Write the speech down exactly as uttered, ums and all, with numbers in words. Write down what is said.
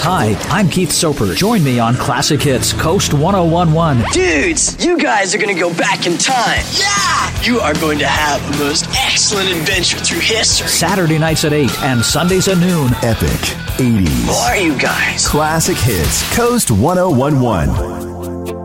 Hi, I'm Keith Soper. Join me on Classic Hits, Coast one oh one one. Dudes, you guys are going to go back in time. Yeah! You are going to have the most excellent adventure through history. Saturday nights at eight and Sundays at noon. Epic eighties. Who are you guys? Classic Hits, Coast one oh one one.